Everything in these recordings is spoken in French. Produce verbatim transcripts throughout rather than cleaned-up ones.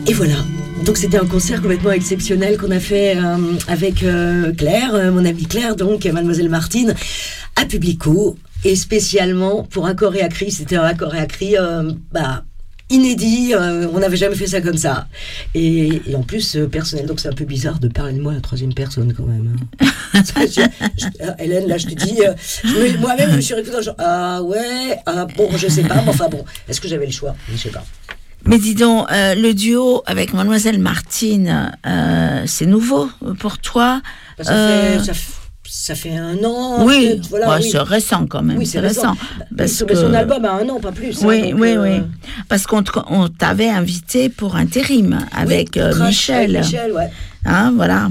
Et voilà. Donc c'était un concert complètement exceptionnel qu'on a fait euh, avec euh, Claire, euh, mon amie Claire, donc Mademoiselle Martine, à Publico, et spécialement pour un corps et à cri. C'était un corps et à cri, euh, bah, inédit, euh, on n'avait jamais fait ça comme ça. Et, et en plus, euh, personnel, donc c'est un peu bizarre de parler de moi à la troisième personne quand même. Hein. je, je, Hélène, là je te dis, euh, je me, moi-même je me suis réécoutée genre, ah ouais, ah, bon, je sais pas, mais enfin bon, est-ce que j'avais le choix? Je sais pas. Mais dis donc, euh, le duo avec Mademoiselle Martine, euh, c'est nouveau pour toi? Bah, ça, euh... fait, ça, fait, ça fait un an. Oui, voilà, ouais, oui. C'est récent quand même. Oui, c'est, c'est récent. récent. Parce son, que... son album a un an, pas plus. Oui, hein, donc, oui, euh... oui. Parce qu'on on t'avait invité pour Intérim avec oui, euh, Crash, Michel. Avec Michel, ouais. Hein, voilà.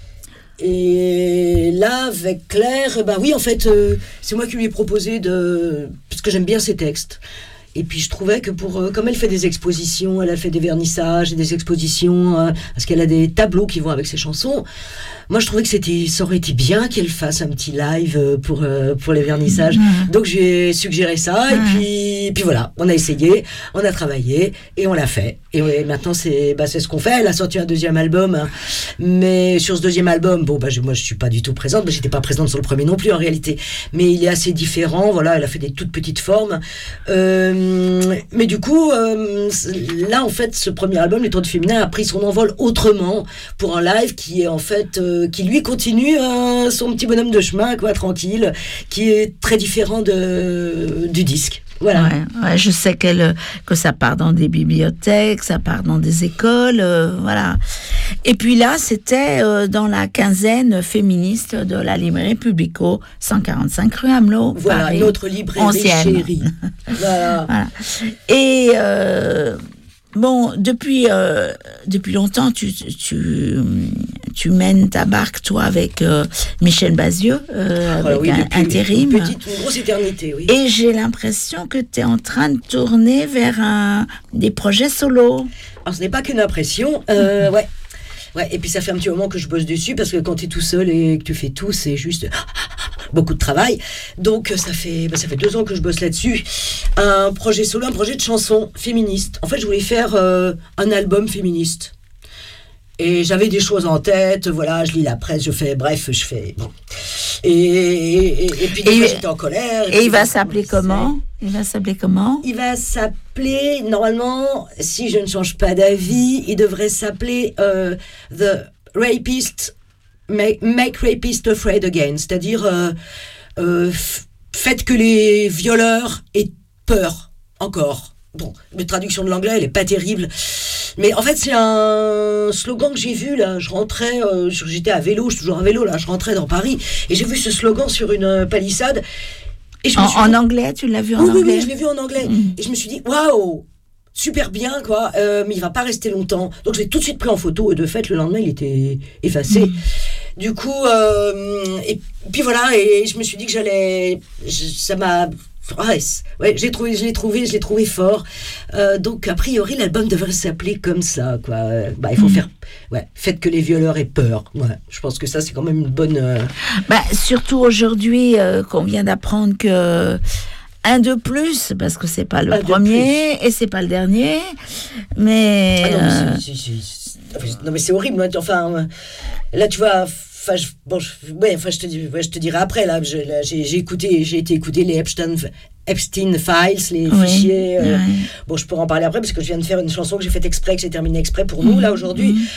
Et là, avec Claire, bah oui, en fait, euh, c'est moi qui lui ai proposé de... Parce que j'aime bien ses textes. Et puis je trouvais que pour, euh, comme elle fait des expositions, elle a fait des vernissages et des expositions, euh, parce qu'elle a des tableaux qui vont avec ses chansons. Moi je trouvais que c'était, ça aurait été bien qu'elle fasse un petit live pour, euh, pour les vernissages. Mmh. Donc j'ai suggéré ça, mmh. et puis, puis voilà, on a essayé, on a travaillé, et on l'a fait. Et ouais, maintenant c'est, bah, c'est ce qu'on fait. Elle a sorti un deuxième album, hein. Mais sur ce deuxième album, bon, bah, je, moi je suis pas du tout présente, mais j'étais pas présente sur le premier non plus en réalité. Mais il est assez différent, voilà, elle a fait des toutes petites formes. Euh, mais du coup, euh, là en fait, ce premier album, Les Tours de Féminin, a pris son envol autrement pour un live qui est en fait, euh, qui lui continue euh, son petit bonhomme de chemin, quoi, tranquille, qui est très différent de, du disque. Voilà. Ouais, ouais, je sais qu'elle, que ça part dans des bibliothèques, ça part dans des écoles, euh, voilà. Et puis là, c'était euh, dans la quinzaine féministe de la librairie Publico, cent quarante-cinq rue Amelot, voilà, Paris, notre librairie ancienne. Chérie. Voilà. Voilà. Et euh, bon, depuis euh, depuis longtemps, tu tu tu mènes ta barque, toi, avec euh, Michel Bazieux, euh, voilà, avec oui, un intérim. Une petite, une grosse éternité, oui. Et j'ai l'impression que tu es en train de tourner vers un, des projets solo. Alors, ce n'est pas qu'une impression, euh, ouais. Ouais, et puis ça fait un petit moment que je bosse dessus, parce que quand tu es tout seul et que tu fais tout, c'est juste beaucoup de travail. Donc ça fait, bah, ça fait deux ans que je bosse là-dessus. Un projet solo, un projet de chanson féministe. En fait, je voulais faire euh, un album féministe. Et j'avais des choses en tête, voilà, je lis la presse, je fais, bref, je fais... Bon. Et, et, et, et puis des fois, j'étais en colère. Et, et il va s'appeler comment ? Il va s'appeler comment ? Il va s'appeler, normalement, si je ne change pas d'avis, il devrait s'appeler euh, The Rapist, Make, make Rapist Afraid Again. C'est-à-dire, euh, euh, f- faites que les violeurs aient peur, encore. Bon, la traduction de l'anglais, elle est pas terrible. Mais en fait, c'est un slogan que j'ai vu, là. Je rentrais, euh, j'étais à vélo, je suis toujours à vélo, là. Je rentrais dans Paris, et j'ai vu ce slogan sur une euh, palissade. Et je me en, suis en dit, anglais, tu l'as vu en oui, anglais ? Oui, oui, je l'ai vu en anglais. Mmh. Et je me suis dit, waouh, super bien, quoi. Euh, mais il va pas rester longtemps. Donc, je l'ai tout de suite pris en photo. Et de fait, le lendemain, il était effacé. Mmh. Du coup, euh, et puis voilà. Et je me suis dit que j'allais... Je, ça m'a... Ouais, ouais, j'ai trouvé, je l'ai trouvé, je l'ai trouvé fort. Euh, donc, a priori, l'album devrait s'appeler comme ça, quoi. Euh, bah, il faut mmh. faire, ouais, faites que les violeurs aient peur. Ouais, je pense que ça, c'est quand même une bonne. Euh... Bah, surtout aujourd'hui, euh, qu'on vient d'apprendre que un de plus, parce que c'est pas le un premier et c'est pas le dernier, mais. Ah non, mais euh... c'est, c'est, c'est, non, mais c'est horrible. Enfin, là, tu vois. Enfin, je, bon, je, ouais, enfin, je te, ouais, je te dirai après. Là, je, là j'ai, j'ai écouté, j'ai été écouter les Epstein, Epstein Files, les oui, fichiers. Euh, oui. Bon, je pourrais en parler après parce que je viens de faire une chanson que j'ai faite exprès, que j'ai terminée exprès pour nous mmh, là aujourd'hui. Mmh.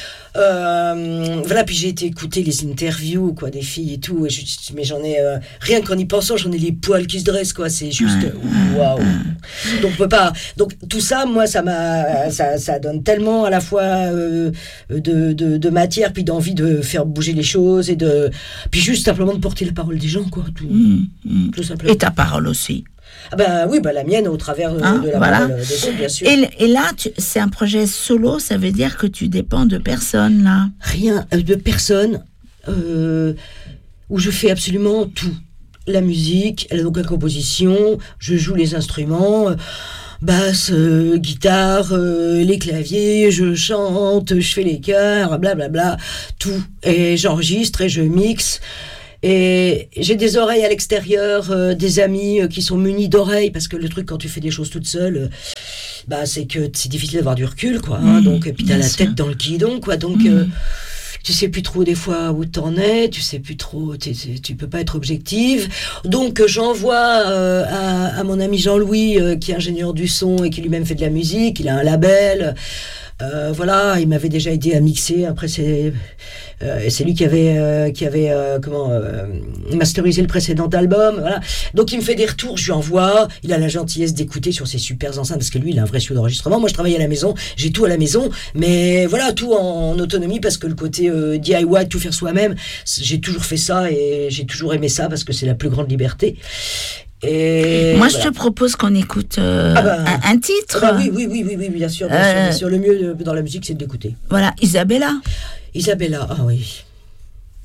Euh, voilà, puis j'ai été écouter les interviews, quoi, des filles et tout. Et je, mais j'en ai euh, rien qu'en y pensant, j'en ai les poils qui se dressent, quoi. C'est juste waouh. Wow. Donc on peut pas. Donc tout ça, moi, ça m'a, ça, ça donne tellement à la fois euh, de, de, de matière, puis d'envie de faire bouger les choses et de, puis juste simplement de porter la parole des gens, quoi. Tout, mmh, mmh. tout simplement. Et ta parole aussi. Ah ben oui, ben la mienne au travers hein, de la voilà. parole des autres, bien sûr. Et, et là, tu, c'est un projet solo, ça veut dire que tu dépends de personne, là ? Rien, euh, de personne, euh, où je fais absolument tout. La musique, donc la composition, je joue les instruments, euh, basse, euh, guitare, euh, les claviers, je chante, je fais les chœurs, blablabla, tout. Et j'enregistre et je mixe. Et j'ai des oreilles à l'extérieur, euh, des amis euh, qui sont munis d'oreilles, parce que le truc quand tu fais des choses toute seule, euh, bah c'est que c'est difficile d'avoir du recul, quoi. Hein, mmh, donc et puis t'as la sûr. tête dans le guidon, quoi. Donc mmh. euh, tu sais plus trop des fois où t'en es, tu sais plus trop, tu peux pas être objective. Donc j'envoie euh, à, à mon ami Jean-Louis, euh, qui est ingénieur du son et qui lui-même fait de la musique, il a un label. Euh, voilà, il m'avait déjà aidé à mixer. Après, c'est euh, c'est lui qui avait euh, qui avait euh, comment euh, masterisé le précédent album. Voilà. Donc il me fait des retours, je lui envoie. Il a la gentillesse d'écouter sur ses super enceintes parce que lui, il a un vrai studio d'enregistrement. Moi, je travaille à la maison, j'ai tout à la maison, mais voilà, tout en, en autonomie parce que le côté euh, D I Y, tout faire soi-même, j'ai toujours fait ça et j'ai toujours aimé ça parce que c'est la plus grande liberté. Et moi, voilà. Je te propose qu'on écoute euh, ah bah, un, un titre. Ah bah oui, oui, oui, oui, oui, bien sûr, bien, euh, sûr, bien sûr. Le mieux dans la musique, c'est de l'écouter. Voilà, Isabella. Isabella, ah oui.